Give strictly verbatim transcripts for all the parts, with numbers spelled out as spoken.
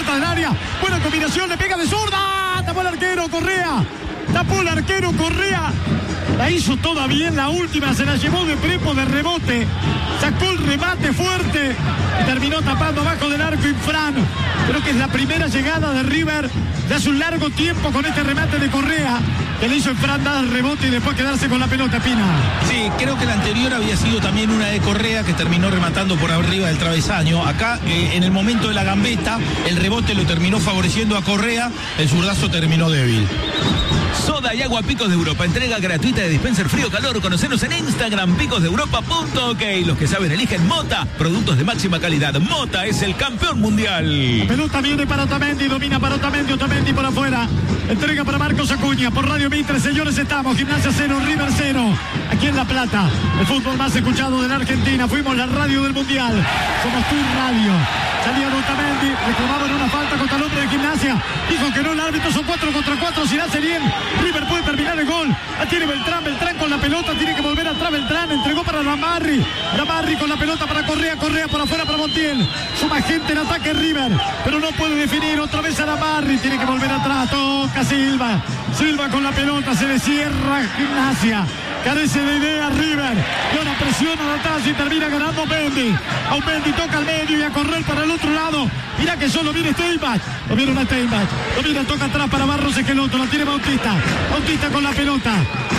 puerta del área. Buena combinación, le pega de zurda. Tapó el arquero, Correa. Tapó el arquero, Correa. La hizo toda bien, la última se la llevó de prepo de rebote. Sacó el remate fuerte. Terminó tapando abajo del arco Infran. Creo que es la primera llegada de River de hace un largo tiempo con este remate de Correa, que le hizo Infran dar el rebote y después quedarse con la pelota, Pina. Sí, creo que la anterior había sido también una de Correa que terminó rematando por arriba del travesaño. Acá, eh, en el momento de la gambeta, el rebote lo terminó favoreciendo a Correa, el zurdazo terminó débil. Soda y agua Picos de Europa. Entrega gratuita de dispenser frío calor. Conocenos en Instagram, picos de europa punto ok. Los que saben eligen Mota. Productos de máxima calidad. Mota es el campeón mundial. La pelota viene para Otamendi. Domina para Otamendi. Otamendi por afuera. Entrega para Marcos Acuña. Por Radio Mitre, señores, estamos. Gimnasia cero, River cero. Aquí en La Plata. El fútbol más escuchado de la Argentina. Fuimos la radio del Mundial. Somos tu radio. Salía Otamendi. Reclamaban una falta contra el hombre de Gimnasia. Dijo que no, el árbitro son cuatro contra cuatro. Si la hace bien, River puede terminar el gol. La tiene Beltrán, Beltrán con la pelota, tiene que volver atrás Beltrán, entregó para Ramarri, Ramarri con la pelota para Correa, Correa por afuera para Montiel. Suma gente en ataque River, pero no puede definir, otra vez a Ramarri, tiene que volver atrás, toca Silva, Silva con la pelota, se le cierra Gimnasia. Carece de idea River. Y ahora presiona atrás y termina ganando Mendy. A Mendy toca al medio y a correr para el otro lado. Mirá que solo viene Steinbach. Lo vieron a Steinbach. Lo mira, toca atrás para Barros Esqueloto. La tiene Bautista. Bautista con la pelota.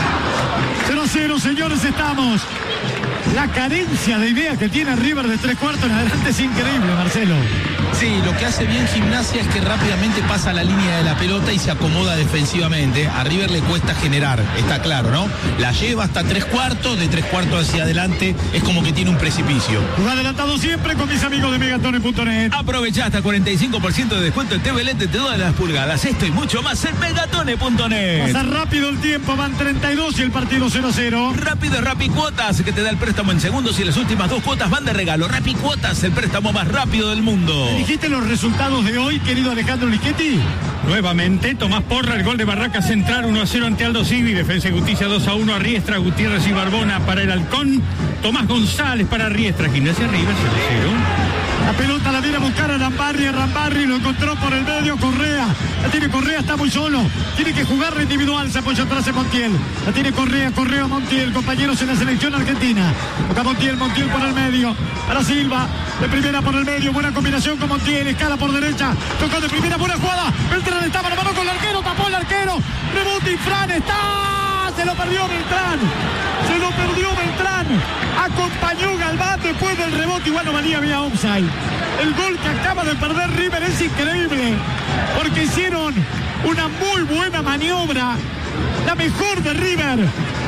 cero a cero, señores, estamos. La carencia de idea que tiene River de tres cuartos en adelante es increíble, Marcelo. Sí, lo que hace bien Gimnasia es que rápidamente pasa la línea de la pelota y se acomoda defensivamente. A River le cuesta generar, está claro, ¿no? La lleva hasta tres cuartos, de tres cuartos hacia adelante es como que tiene un precipicio. Juega adelantado siempre con mis amigos de megatone punto net. Aprovecha hasta cuarenta y cinco por ciento de descuento en T V L E D de todas las pulgadas. Esto y mucho más en megatone punto net. Pasa rápido el tiempo, van treinta y dos y el partido cero a cero. Rápido Rappi Cuotas, que te da el préstamo en segundos y las últimas dos cuotas van de regalo. Rappi Cuotas, el préstamo más rápido del mundo. ¿Dijiste los resultados de hoy, querido Alejandro Lichetti? Nuevamente, Tomás Porra, el gol de Barraca Central, uno a cero ante Aldo Civi. Defensa y Justicia dos a uno a Riestra, Gutiérrez y Barbona para el Halcón. Tomás González para Riestra, Gimnasia River cero a cero. La pelota la viene a buscar a Rambarri, a Rambarri lo encontró por el medio, Correa. La tiene Correa, está muy solo. Tiene que jugarla individual, se apoya atrás de Montiel. La tiene Correa, Correa, Montiel, compañeros en la selección argentina. Toca Montiel, Montiel por el medio. Para Silva, de primera por el medio, buena combinación con Montiel, escala por derecha. Tocó de primera, buena jugada. Beltrán estaba la mano con el arquero, tapó el arquero. Rebote Infran, está. Se lo perdió Beltrán. Se lo perdió Beltrán. Acompañó Galván después del rebote. Igual no valía vía offside. El gol que acaba de perder River es increíble. Porque hicieron una muy buena maniobra. La mejor de River.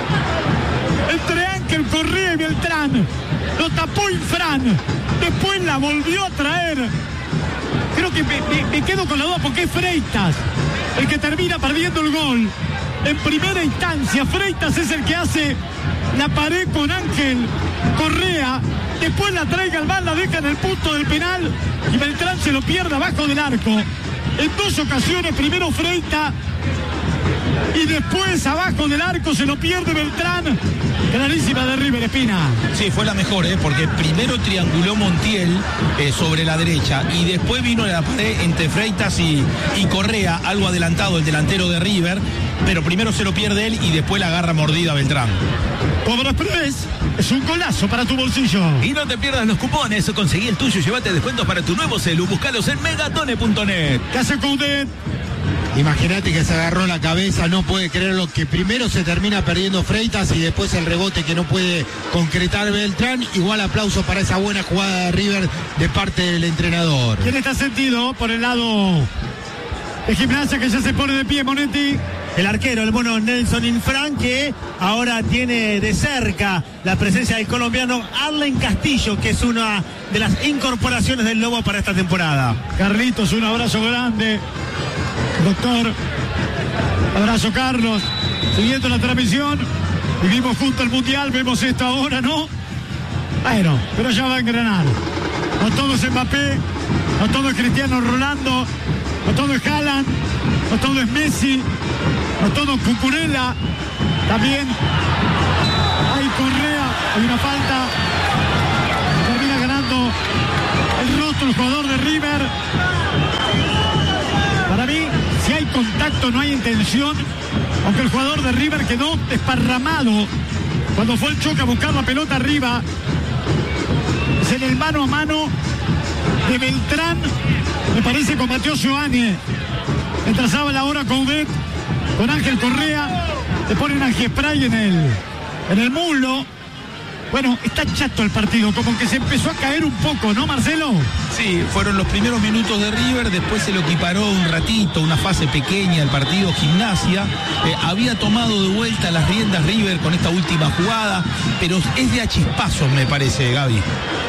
Entre Ángel, Correa y Beltrán. Lo tapó Infran. Después la volvió a traer. Creo que me, me, me quedo con la duda porque es Freitas el que termina perdiendo el gol. En primera instancia, Freitas es el que hace la pared con Ángel Correa. Después la trae Galván, la deja en el punto del penal y Beltrán se lo pierde abajo del arco. En dos ocasiones, primero Freitas y después abajo del arco se lo pierde Beltrán. Clarísima de River, Espina. Sí, fue la mejor, ¿eh? Porque primero trianguló Montiel eh, sobre la derecha y después vino la pared entre Freitas y, y Correa, algo adelantado el delantero de River, pero primero se lo pierde él y después la agarra mordida Beltrán. Cobra Express es un golazo para tu bolsillo. Y no te pierdas los cupones, conseguí el tuyo y llévate descuentos para tu nuevo celu. Búscalos en megatone punto net. Casa Coudet. Imagínate que se agarró la cabeza, no puede creerlo, que primero se termina perdiendo Freitas y después el rebote que no puede concretar Beltrán. Igual aplauso para esa buena jugada de River de parte del entrenador. ¿Quién está sentido por el lado de Gimnasia que ya se pone de pie, Monetti? El arquero, el bueno Nelson Infran, que ahora tiene de cerca la presencia del colombiano Arlen Castillo, que es una de las incorporaciones del Lobo para esta temporada. Carlitos, un abrazo grande. Doctor, abrazo Carlos, siguiendo la transmisión, vivimos junto al Mundial, vemos esto ahora, ¿no? Bueno, pero ya va a engranar. No todo es Mbappé, no todo es Cristiano Ronaldo, no todo es Haaland, no todo es Messi, no todo es Cucurella, también hay Correa, hay una falta, termina ganando el rostro el jugador de River. momento no hay intención, aunque el jugador de River quedó desparramado cuando fue el choque a buscar la pelota arriba. Es en el mano a mano de Beltrán, me parece, con Mateo Giovanni. Entrasaba la hora con Bet, con Ángel Correa, le ponen antispray en el, en el muslo. Bueno, está chato el partido, como que se empezó a caer un poco, ¿no, Marcelo? Sí, fueron los primeros minutos de River, después se lo equiparó un ratito, una fase pequeña del partido Gimnasia. Eh, había tomado de vuelta las riendas River con esta última jugada, pero es de a chispazos, me parece, Gaby.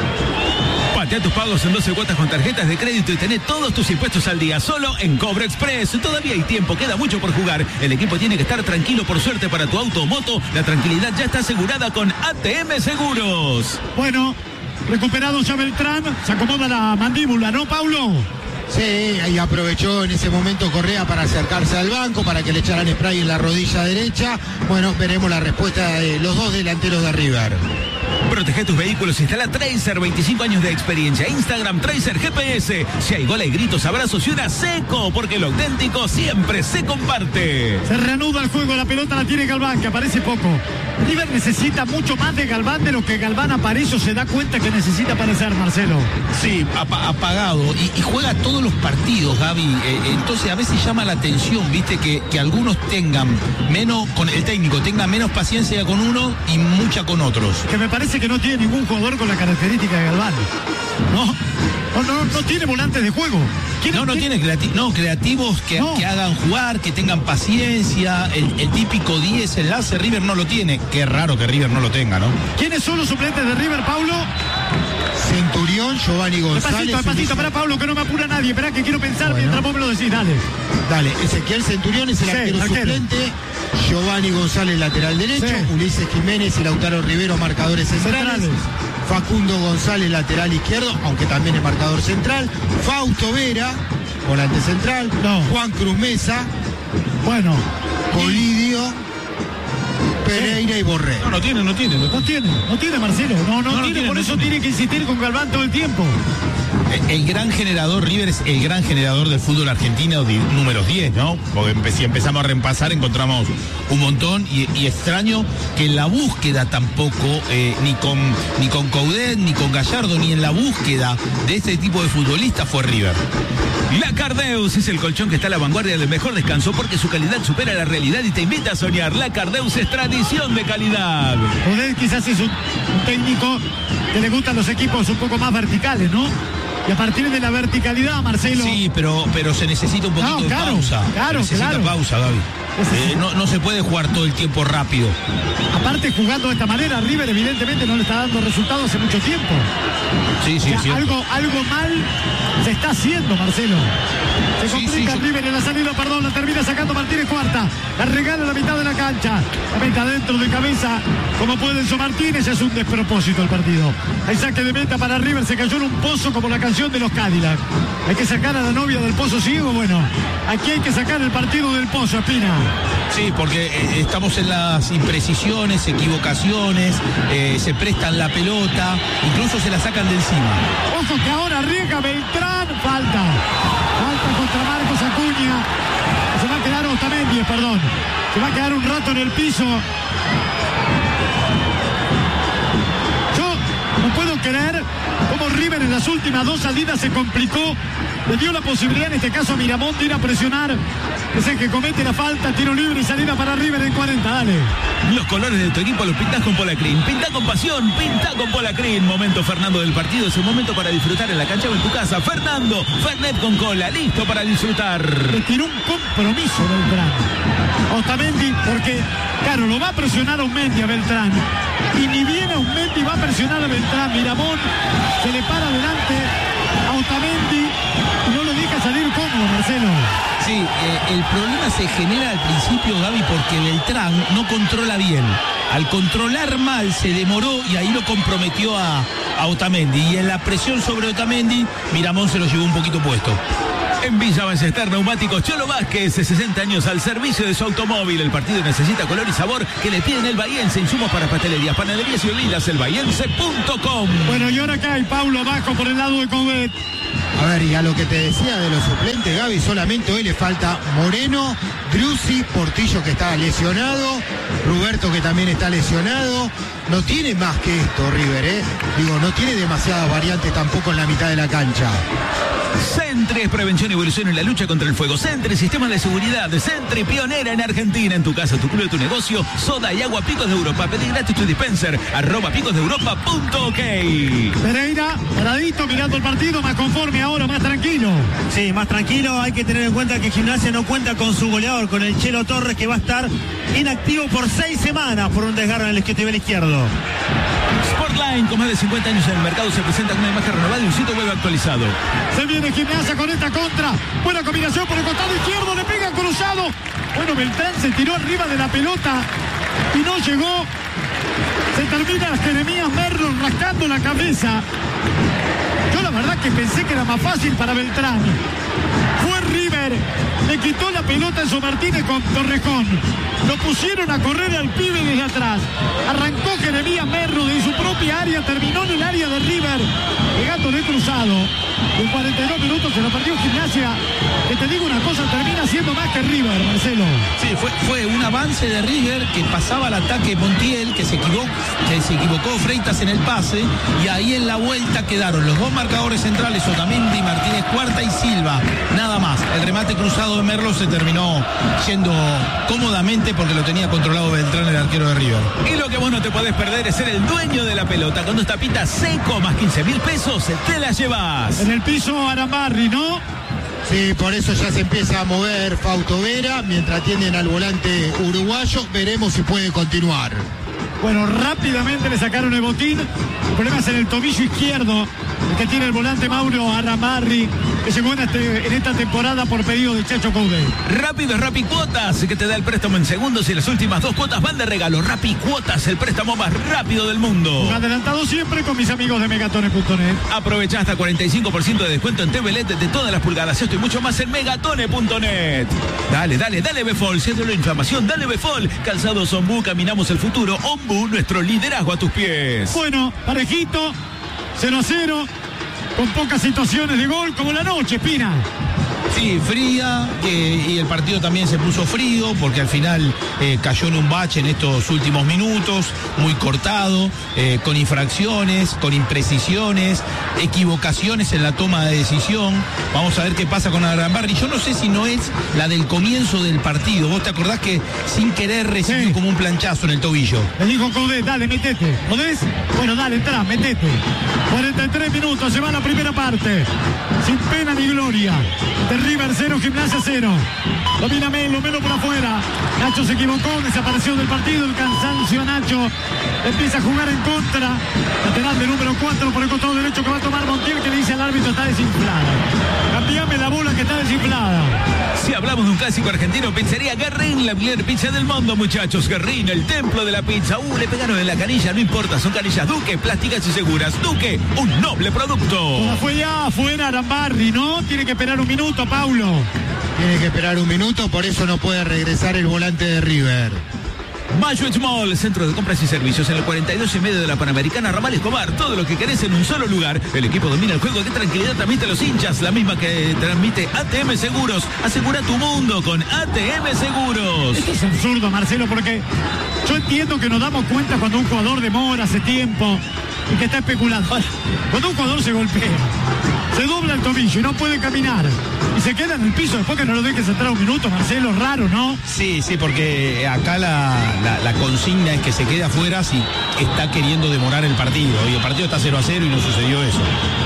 Patea tus pagos en doce cuotas con tarjetas de crédito y tené todos tus impuestos al día solo en Cobro Express. Todavía hay tiempo, queda mucho por jugar. El equipo tiene que estar tranquilo. Por suerte para tu auto o moto, la tranquilidad ya está asegurada con A T M Seguros. Bueno, recuperado ya Beltrán, se acomoda la mandíbula, ¿no, Paulo? Sí, ahí aprovechó en ese momento Correa para acercarse al banco, para que le echaran spray en la rodilla derecha. Bueno, veremos la respuesta de los dos delanteros de River. Protege tus vehículos, instala Tracer, veinticinco años de experiencia. Instagram Tracer G P S. Si hay gol, hay gritos, abrazos y una seco, porque lo auténtico siempre se comparte. Se reanuda el juego, la pelota la tiene Galván, que aparece poco. River necesita mucho más de Galván de lo que Galván aparece o se da cuenta que necesita aparecer, Marcelo. Sí, ap apagado. Y, y juega todos los partidos, Gaby. Eh, entonces a veces llama la atención, viste, que, que algunos tengan menos, con el técnico, tenga menos paciencia con uno y mucha con otros. Que me parece que no tiene ningún jugador con la característica de Galván. No, no, no, no tiene volantes de juego. No, no tiene creati no, creativos que, no. que hagan jugar, que tengan paciencia. El, el típico diez enlace River no lo tiene. Qué raro que River no lo tenga, ¿no? ¿Quiénes son los suplentes de River, Paulo? Centurión, Giovanni González. Despacito, despacito, para Pablo, que no me apura nadie. Esperá que quiero pensar bueno. mientras vos me lo decís, dale. Dale, Ezequiel Centurión es el sí, arquero, arquero suplente. Giovanni González, lateral derecho. Sí. Ulises Jiménez y Lautaro Rivero, marcadores centrales. centrales. Facundo González, lateral izquierdo, aunque también es marcador central. Fausto Vera, volante central. No. Juan Cruz Mesa. Bueno. Colidio. Pereira y Borré. No, no tiene, no tiene. No tiene, no tiene, Marcelo. No, no, no, no tiene, tiene, por no eso tiene. tiene que insistir con Galván todo el tiempo. El, el gran generador, River es el gran generador del fútbol argentino, de números diez, ¿no? Porque empe si empezamos a repasar encontramos un montón y, y extraño que en la búsqueda tampoco, eh, ni con ni con Coudet, ni con Gallardo, ni en la búsqueda de este tipo de futbolistas fue River. La Cardeus es el colchón que está a la vanguardia del mejor descanso porque su calidad supera la realidad y te invita a soñar. La Cardeus es tradición de calidad. Coudet quizás es un, un técnico que le gustan los equipos un poco más verticales, ¿no? Y a partir de la verticalidad, Marcelo... Sí, pero, pero se necesita un poquito no, claro, de pausa. Claro, se necesita claro. pausa, Gaby. Eh, no, no se puede jugar todo el tiempo rápido. Aparte, jugando de esta manera, River evidentemente no le está dando resultados hace mucho tiempo. Sí, sí, o sea, algo, algo mal se está haciendo, Marcelo. Se sí, complica sí, River en la salida, perdón, la termina sacando Martínez Cuarta. La regala a la mitad de la cancha. La meta dentro de cabeza, como puede Enzo Martínez, es un despropósito el partido. Hay saque de meta para River, se cayó en un pozo como la canción de los Cadillac. Hay que sacar a la novia del pozo ciego, bueno, aquí hay que sacar el partido del pozo, Espina. Sí, porque eh, estamos en las imprecisiones, equivocaciones, eh, se prestan la pelota, incluso se la sacan de encima. Ojo que ahora arriesga Beltrán, falta. Falta contra Marcos Acuña. Se va a quedar Otamendi, perdón. Se va a quedar un rato en el piso. Yo no puedo creer cómo River en las últimas dos salidas se complicó. Le dio la posibilidad en este caso a Miramón de ir a presionar. Es el que comete la falta, tiro libre y salida para River en cuarenta, dale. Los colores de tu equipo los pintás con Polacrin. Pintá con pasión, pintá con Polacrin. Momento Fernando del partido, es un momento para disfrutar en la cancha o en tu casa. Fernando, Fernet con cola, listo para disfrutar. Le tiró un compromiso Beltrán. Otamendi, porque, claro, lo va a presionar a Otamendi a Beltrán. Y ni bien a Otamendi va a presionar a Beltrán. Miramón se le para adelante a Otamendi y no lo deja salir cómodo, Marcelo. Sí, eh, el problema se genera al principio, Gaby, porque Beltrán no controla bien. Al controlar mal se demoró y ahí lo comprometió a, a Otamendi. Y en la presión sobre Otamendi, Miramón se lo llevó un poquito puesto. En Villa Ballester Neumáticos Cholo Vázquez, sesenta años al servicio de su automóvil. El partido necesita color y sabor que le piden el Bahiense. Insumos para pastelerías, panaderías y olidas, el bahiense punto com. Bueno, y ahora acá hay Paulo abajo por el lado de Coudet. A ver, y a lo que te decía de los suplentes, Gaby, solamente hoy le falta Moreno, Driussi, Portillo que está lesionado, Ruberto que también está lesionado. No tiene más que esto River, ¿eh? Digo, no tiene demasiadas variantes tampoco en la mitad de la cancha. Sentry es prevención y evolución en la lucha contra el fuego. Sentry, sistemas de seguridad. Sentry, pionera en Argentina. En tu casa, tu club, tu negocio. Soda y agua Picos de Europa. Pedí gratis tu dispenser. Arroba picos de europa punto ok. Pereira, paradito, mirando el partido, más conforme ahora, más tranquilo. Sí, más tranquilo. Hay que tener en cuenta que Gimnasia no cuenta con su goleador, con el Chelo Torres, que va a estar inactivo por seis semanas por un desgarro en el isquiotibial izquierdo. Sportline, con más de cincuenta años en el mercado, se presenta con una imagen renovada y un sitio web actualizado. Se viene Gimnasia con esta contra. Buena combinación por el costado izquierdo. Le pega cruzado. Bueno, Beltrán se tiró arriba de la pelota y no llegó. Se termina Jeremías Merlo rascando la cabeza. Yo la verdad que pensé que era más fácil para Beltrán. Fue River, le quitó la pelota a Enzo Martínez con Torrejón. Lo pusieron a correr al pibe desde atrás. Arrancó Jeremías Merlo de su propia área, terminó en el área de River, pegándole cruzado. En cuarenta y dos minutos se lo perdió Gimnasia, que te digo una cosa, termina siendo más que River, Marcelo. Sí, fue, fue un avance de River que pasaba al ataque Montiel, que se equivocó, que se equivocó Freitas en el pase, y ahí en la vuelta quedaron los dos marcadores centrales, Otamendi, Martínez Cuarta y Silva, nada más. El remate cruzado de Merlo se terminó yendo cómodamente porque lo tenía controlado Beltrán, el arquero de River. Y lo que vos no te podés perder es ser el dueño de la pelota. Con dos tapitas seco más quince mil pesos, te la llevas. En el piso Arambarri, ¿no? Sí, por eso ya se empieza a mover Fausto Vera, mientras atienden al volante uruguayo. Veremos si puede continuar. Bueno, rápidamente le sacaron el botín. El problema es en el tobillo izquierdo, el que tiene el volante Mauro Arambarri, que llegó en, este, en esta temporada por pedido de Checho Coudet. Rápido es Rappi Cuotas, que te da el préstamo en segundos y las últimas dos cuotas van de regalo. Rappi Cuotas, el préstamo más rápido del mundo. Adelantado siempre con mis amigos de megatones punto net. Aprovecha hasta cuarenta y cinco por ciento de descuento en T V L E D de todas las pulgadas. Esto y mucho más en megatones punto net. Dale, dale, dale Befol, siendo la inflamación, dale Befol. Calzados Ombú, caminamos el futuro. Ombú, nuestro liderazgo a tus pies. Bueno, parejito, cero a cero, con pocas situaciones de gol, como la noche, Pina. Sí, fría, eh, y el partido también se puso frío porque al final eh, cayó en un bache en estos últimos minutos, muy cortado, eh, con infracciones, con imprecisiones, equivocaciones en la toma de decisión. Vamos a ver qué pasa con Arambarri. Yo no sé si no es la del comienzo del partido. ¿Vos te acordás que sin querer recibió sí. como un planchazo en el tobillo? Le dijo Coudet, dale, metete. ¿Podés? Bueno, dale, entrá, metete. cuarenta y tres minutos, se va la primera parte. Sin pena ni gloria. De River cero, Gimnasia cero. Domina Melo, Melo por afuera. Nacho se equivocó, desapareció del partido. El cansancio a Nacho. Empieza a jugar en contra. Lateral de número cuatro por el costado derecho que va a tomar Montiel, que le dice al árbitro está desinflada. Cambiame la bola que está desinflada. Si hablamos de un clásico argentino, Pizzería Guerrín, la mejor pizza del mundo, muchachos. Guerrín, el templo de la pizza. Uh, le pegaron en la canilla, no importa, son canillas Duque, plásticas y seguras. Duque, un noble producto. Como fue ya, fue en Arambarri, ¿no? Tiene que esperar un minuto, Paulo. Tiene que esperar un minuto, por eso no puede regresar el volante de River. Mayuet Mall, centro de compras y servicios en el cuarenta y dos y medio de la Panamericana, Ramal Escobar. Todo lo que querés en un solo lugar. El equipo domina el juego. Qué tranquilidad transmite a los hinchas. La misma que transmite A T M Seguros. Asegura tu mundo con A T M Seguros. Esto es absurdo, Marcelo, porque yo entiendo que nos damos cuenta cuando un jugador demora hace tiempo y que está especulando. Cuando un jugador se golpea, se dobla el tobillo y no puede caminar y se queda en el piso después que no lo dejes entrar un minuto, Marcelo, raro, ¿no? Sí, sí, porque acá la, la, la consigna es que se quede afuera si está queriendo demorar el partido. Y el partido está cero a cero y no sucedió eso.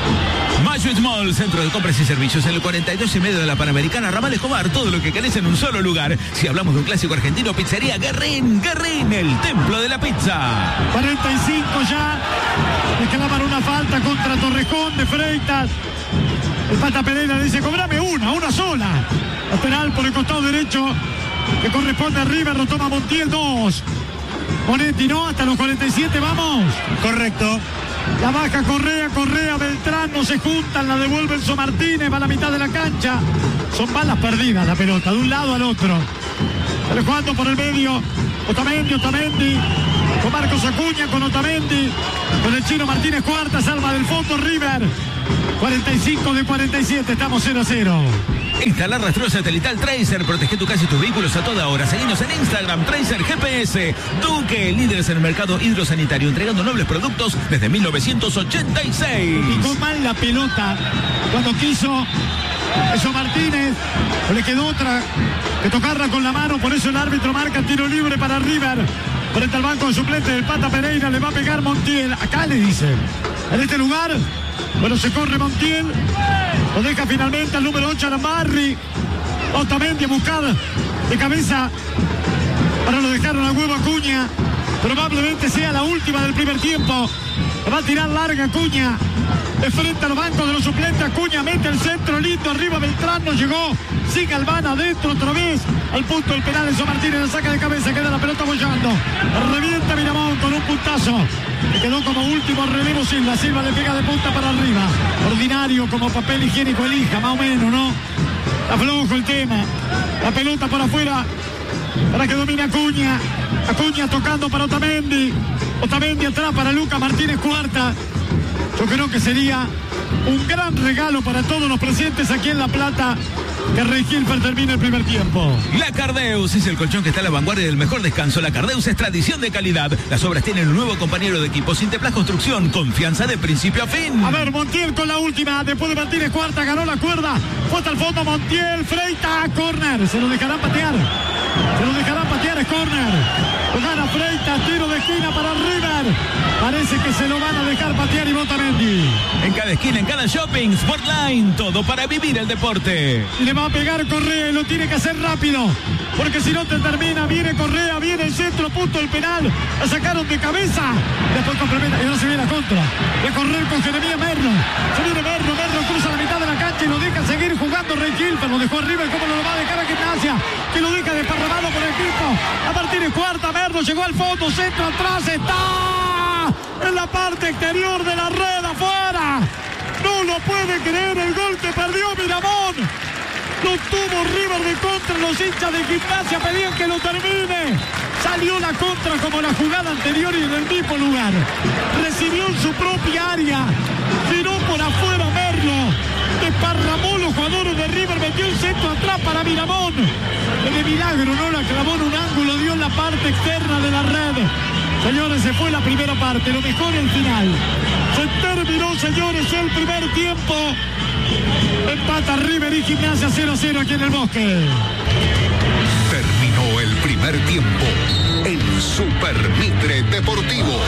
Mayuet Mall, centro de compras y servicios en el cuarenta y dos y medio de la Panamericana, Ramal Escobar. Todo lo que querés en un solo lugar. Si hablamos de un clásico argentino, Pizzería Guerrín. Guerrín, el templo de la pizza. cuarenta y cinco ya. Le clavan una falta contra Torrejón de Freitas. El Pata Pereira dice, cobrame una, una sola. Lateral por el costado derecho que corresponde a River, lo toma Montiel, dos. Monetti, ¿no? Hasta los cuarenta y siete, vamos. Correcto. La baja Correa, Correa, Beltrán, no se juntan, la devuelve Enzo Martínez, va a la mitad de la cancha. Son balas perdidas la pelota, de un lado al otro. Sale jugando por el medio, Otamendi, Otamendi, con Marcos Acuña, con Otamendi, con el chino Martínez Cuarta, salva del fondo River. cuarenta y cinco de cuarenta y siete, estamos cero a cero. Instalar rastreo satelital Tracer, protege tu casa y tus vehículos a toda hora. Seguinos en Instagram, Tracer G P S. Duque, líderes en el mercado hidrosanitario, entregando nobles productos desde mil novecientos ochenta y seis. Picó mal la pelota cuando quiso eso Martínez, o le quedó otra que tocarla con la mano, por eso el árbitro marca tiro libre para River. Frente al banco de suplente del Pata Pereira, le va a pegar Montiel. Acá le dice, en este lugar, bueno, se corre Montiel, lo deja finalmente al número ocho Lambarri. Otamendi a buscar de cabeza, ahora lo dejaron al huevo Acuña. Probablemente sea la última del primer tiempo. Le va a tirar larga Acuña, de frente a los bancos de los suplentes. Acuña mete el centro lindo, arriba Beltrán, no llegó. Sigue Albán adentro otra vez. Al punto del penal, Enzo Martínez la saca de cabeza, queda la pelota bollando. Revienta Miramón con un puntazo. Le quedó como último relevo Silva. Silva le pega de punta para arriba. Ordinario como papel higiénico elija, más o menos, ¿no? Está flojo el tema. La pelota por afuera para que domine Acuña. Acuña tocando para Otamendi. Otamendi atrás para Lucas Martínez Cuarta. Yo creo que sería un gran regalo para todos los presentes aquí en La Plata que Rey Hilfer termine el primer tiempo. La Cardeus es el colchón que está a la vanguardia del mejor descanso. La Cardeus es tradición de calidad. Las obras tienen un nuevo compañero de equipo. Sinteplas Construcción, confianza de principio a fin. A ver, Montiel con la última. Después de Martínez Cuarta, ganó la cuerda. Fue hasta el fondo Montiel. Freita, córner. Se lo dejarán patear. Se lo dejarán patear, es córner. Lo gana Freita, tiro de esquina para River. Parece que se lo van a dejar patear y vota Mendy. En cada esquina, en cada shopping, Sportline, todo para vivir el deporte. Le va a pegar Correa y lo tiene que hacer rápido, porque si no te termina. Viene Correa, viene el centro, punto el penal. La sacaron de cabeza. Después complementa, y no se viene la contra. De correr con Jeremías Merlo. Se viene Merlo, Merlo cruza la mitad de la cancha y lo deja seguir jugando Rey Hilfer. Lo dejó arriba, ¿cómo lo va a dejar a Gimnasia? Que lo deja desparramado por el equipo. A Martínez Cuarta, Merlo llegó al fondo, centro atrás, está en la parte exterior de la red, afuera. No lo puede creer el gol que perdió Miramón. Lo tuvo River de contra, los hinchas de Gimnasia pedían que lo termine. Salió la contra como la jugada anterior y en el mismo lugar. Recibió en su propia área. Tiró por afuera Merlo. Desparramó los jugadores de River, metió el centro atrás para Miramón. De milagro no la clavó en un ángulo, dio en la parte externa de la red. Señores, se fue la primera parte, lo mejor el final. Se terminó, señores, el primer tiempo. Empata River y Gimnasia cero a cero aquí en el Bosque. Terminó el primer tiempo en Super Mitre Deportivo.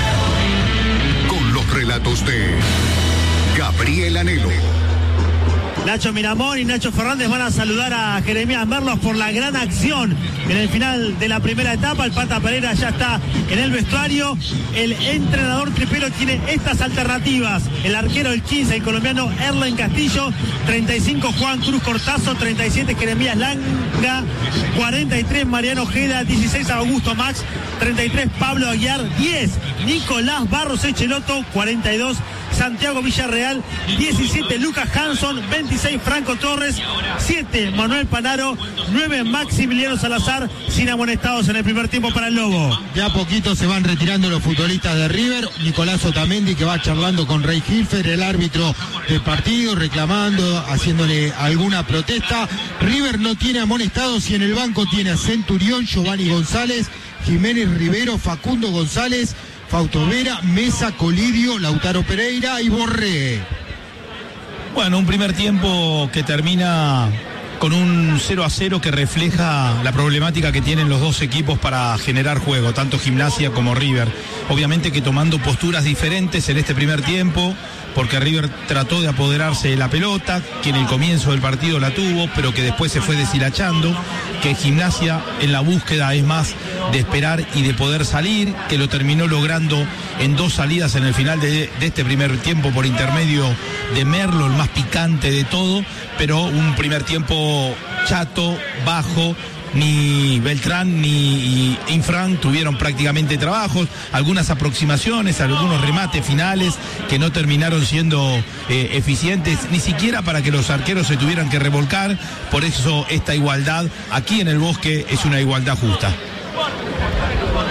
Con los relatos de Gabriel Anhelo. Nacho Miramón y Nacho Fernández van a saludar a Jeremías Merlos por la gran acción en el final de la primera etapa. El Pata Pereira ya está en el vestuario. El entrenador tripero tiene estas alternativas. El arquero del quince, el colombiano Erlen Castillo. treinta y cinco Juan Cruz Cortazo. treinta y siete Jeremías Langa. cuarenta y tres Mariano Ojeda. dieciséis Augusto Max. treinta y tres Pablo Aguiar. diez Nicolás Barros Echeloto. cuarenta y dos Santiago Villarreal. diecisiete Lucas Hanson. veintiséis Franco Torres. siete Manuel Panaro. nueve Maximiliano Salazar, sin amonestados en el primer tiempo para el Lobo. De a poquito se van retirando los futbolistas de River. Nicolás Otamendi, que va charlando con Rey Hilfer, el árbitro del partido, reclamando, haciéndole alguna protesta. River no tiene amonestados y en el banco tiene a Centurión, Giovanni González, Jiménez Rivero, Facundo González, Fausto Vera, Mesa, Colidio, Lautaro Pereira y Borré. Bueno, un primer tiempo que termina con un cero a cero que refleja la problemática que tienen los dos equipos para generar juego, tanto Gimnasia como River. Obviamente que tomando posturas diferentes en este primer tiempo, porque River trató de apoderarse de la pelota, que en el comienzo del partido la tuvo, pero que después se fue deshilachando, que Gimnasia en la búsqueda es más de esperar y de poder salir, que lo terminó logrando en dos salidas en el final de, de este primer tiempo por intermedio de Merlo, el más picante de todo, pero un primer tiempo chato, bajo. Ni Beltrán ni Infran tuvieron prácticamente trabajos, algunas aproximaciones, algunos remates finales que no terminaron siendo eh, eficientes, ni siquiera para que los arqueros se tuvieran que revolcar. Por eso esta igualdad aquí en el Bosque es una igualdad justa.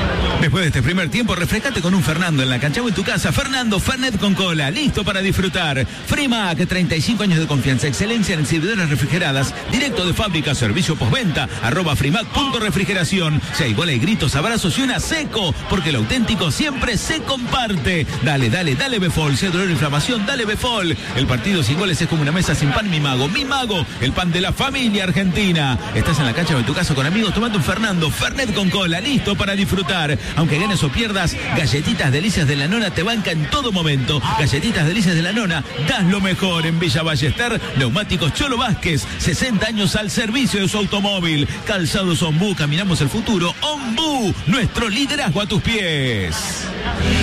Después de este primer tiempo, refrescate con un Fernando en la cancha o en tu casa. Fernando, Fernet con cola, listo para disfrutar. Frimac, treinta y cinco años de confianza, excelencia en servidores refrigeradas, directo de fábrica, servicio postventa, arroba frimac punto refrigeración. Si hay bola y gritos, abrazos y una seco, porque lo auténtico siempre se comparte. Dale, dale, dale Befol, si hay dolor e inflamación, dale Befol. El partido sin goles es como una mesa sin pan, mi mago, mi mago, el pan de la familia argentina. Estás en la cancha o en tu casa con amigos, tomate un Fernando, Fernet con cola, listo para disfrutar. Aunque ganes o pierdas, Galletitas Delicias de la Nona te banca en todo momento. Galletitas Delicias de la Nona, das lo mejor en Villa Ballester. Neumáticos Cholo Vázquez, sesenta años al servicio de su automóvil. Calzados Ombú, caminamos el futuro. Ombú, nuestro liderazgo a tus pies.